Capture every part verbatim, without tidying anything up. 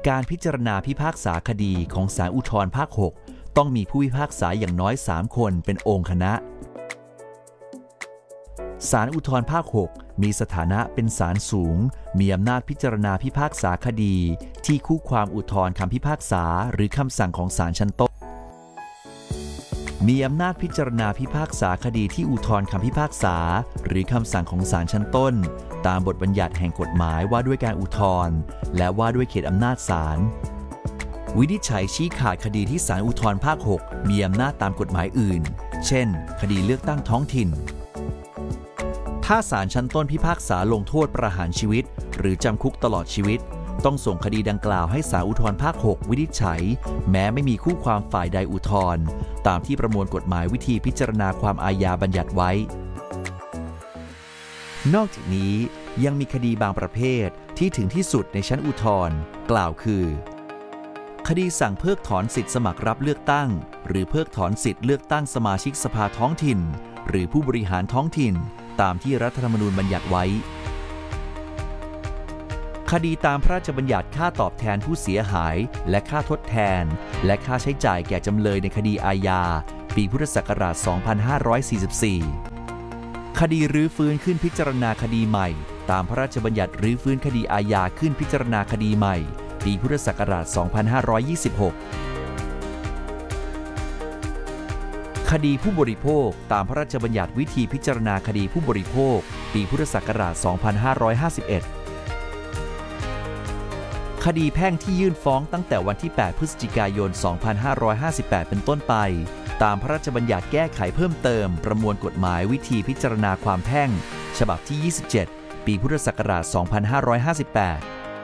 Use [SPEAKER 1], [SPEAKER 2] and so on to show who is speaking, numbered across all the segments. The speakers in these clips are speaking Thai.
[SPEAKER 1] การพิจารณาพิพากษาคดีของศาลอุทธรณ์ภาค หก ต้องมีผู้พิพากษาอย่างน้อยสามคนเป็นองค์คณะศาลอุทธรณ์ภาค หก มีสถานะเป็นศาลสูงมีอำนาจพิจารณาพิพากษาคดีที่คู่ความอุทธรณ์คำพิพากษาหรือคำสั่งของศาลชั้นต้นมีอำนาจพิจารณาพิพากษาคดีที่อุทธรณ์คำพิพากษาหรือคำสั่งของศาลชั้นต้นตามบทบัญญัติแห่งกฎหมายว่าด้วยการอุทธรณ์และว่าด้วยเขตอำนาจศาลวินิจฉัยชี้ขาดคดีที่ศาลอุทธรณ์ภาค หก มีอำนาจตามกฎหมายอื่นเช่นคดีเลือกตั้งท้องถิ่นถ้าศาลชั้นต้นพิพากษาลงโทษประหารชีวิตหรือจำคุกตลอดชีวิตต้องส่งคดีดังกล่าวให้ศาลอุทธรณ์ภาค หก วินิจฉัยแม้ไม่มีคู่ความฝ่ายใดอุทธรณ์ตามที่ประมวลกฎหมายวิธีพิจารณาความอาญาบัญญัติไว้นอกจากนี้ยังมีคดีบางประเภทที่ถึงที่สุดในชั้นอุทธรณ์กล่าวคือคดีสั่งเพิกถอนสิทธิสมัครรับเลือกตั้งหรือเพิกถอนสิทธิเลือกตั้งสมาชิกสภาท้องถิ่นหรือผู้บริหารท้องถิ่นตามที่รัฐธรรมนูญบัญญัติไว้คดีตามพระราชบัญญัติค่าตอบแทนผู้เสียหายและค่าทดแทนและค่าใช้จ่ายแก่จำเลยในคดีอาญาปีพุทธศักราช สองพันห้าร้อยสี่สิบสี่ คดีรื้อฟื้นขึ้นพิจารณาคดีใหม่ตามพระราชบัญญัติรื้อฟื้นคดีอาญาขึ้นพิจารณาคดีใหม่ปีพุทธศักราช สองพันห้าร้อยยี่สิบหก คดีผู้บริโภคตามพระราชบัญญัติวิธีพิจารณาคดีผู้บริโภคปีพุทธศักราช สองพันห้าร้อยห้าสิบเอ็ดคดีแพ่งที่ยื่นฟ้องตั้งแต่วันที่ แปด พฤศจิกายน สองพันห้าร้อยห้าสิบแปด เป็นต้นไปตามพระราชบัญญัติแก้ไขเพิ่มเติมประมวลกฎหมายวิธีพิจารณาความแพ่งฉบับที่ ยี่สิบเจ็ด ปีพุทธศักราช สองพันห้าร้อยห้าสิบแปด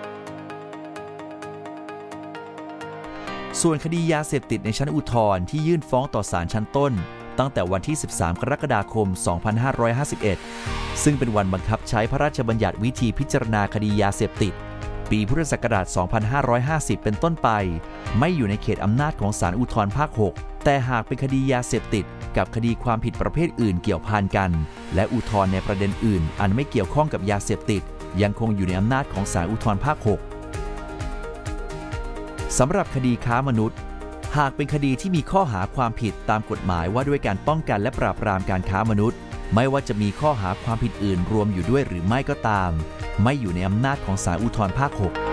[SPEAKER 1] ส่วนคดียาเสพติดในชั้นอุทธรณ์ที่ยื่นฟ้องต่อศาลชั้นต้นตั้งแต่วันที่ สิบสาม กรกฎาคม สองพันห้าร้อยห้าสิบเอ็ด ซึ่งเป็นวันบังคับใช้พระราชบัญญัติวิธีพิจารณาคดียาเสพติดปีพุทธศักราช สองพันห้าร้อยห้าสิบ เป็นต้นไปไม่อยู่ในเขตอำนาจของศาลอุทธรณ์ภาค หก แต่หากเป็นคดียาเสพติดกับคดีความผิดประเภทอื่นเกี่ยวพันกันและอุทธรณ์ในประเด็นอื่นอันไม่เกี่ยวข้องกับยาเสพติดยังคงอยู่ในอำนาจของศาลอุทธรณ์ภาค หก สำหรับคดีค้ามนุษย์หากเป็นคดีที่มีข้อหาความผิดตามกฎหมายว่าด้วยการป้องกันและปราบปรามการค้ามนุษย์ไม่ว่าจะมีข้อหาความผิดอื่นรวมอยู่ด้วยหรือไม่ก็ตามไม่อยู่ในอำนาจของศาลอุทธรณ์ภาค หก